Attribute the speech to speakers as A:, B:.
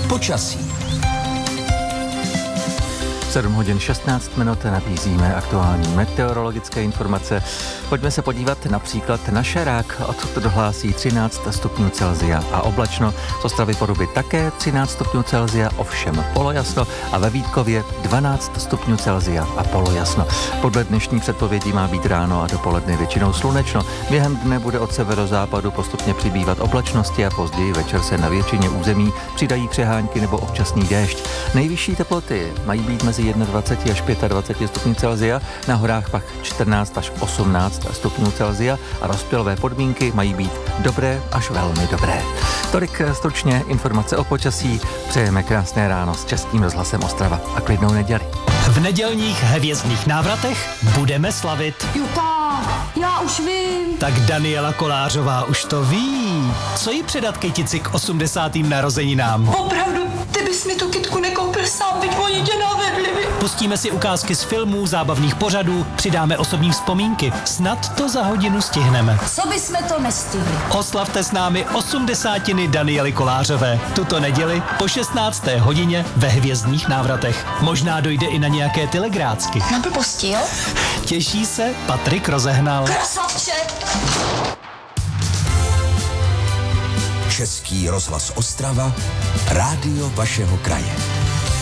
A: Počasí.
B: 7 hodin 16 minut nabízíme aktuální meteorologické informace. Pojďme se podívat například na Šerák. Odtud dohlásí 13 stupňů Celsia a oblačno. Z Ostravy Poruby také 13 stupňů Celsia, ovšem polojasno. A ve Vítkově 12 stupňů Celsia a polojasno. Podle dnešní předpovědí má být ráno a dopoledne většinou slunečno. Během dne bude od severozápadu postupně přibývat oblačnosti a později večer se na většině území přidají přehánky nebo občasný déšť. Nejvyšší teploty mají být mezi 21 až 25 stupňů Celsia, na horách pak 14 až 18 stupňů Celsia a rozptylové podmínky mají být dobré až velmi dobré. Tolik stručně informace o počasí. Přejeme krásné ráno s Českým rozhlasem Ostrava a klidnou neděli.
C: V nedělních hvězdných návratech budeme slavit.
D: Jo tak, já už vím.
C: Tak Daniela Kolářová už to ví. Co jí předat kytici k 80. narozeninám?
D: Opravdu, ty bys mi tu kytku nekoupil sám, byť oni tě navedli.
C: Pustíme si ukázky z filmů, zábavných pořadů, přidáme osobní vzpomínky. Snad to za hodinu stihneme.
D: Co bysme to nestihli?
C: Oslavte s námi 80. Daniely Kolářové. Tuto neděli po 16. hodině ve hvězdných návratech. Možná dojde i na nějaké telegrácky.
D: Na blbosti, jo?
C: Těší se Patrik Rozehnal.
D: Krasavče!
A: Český rozhlas Ostrava, rádio vašeho kraje.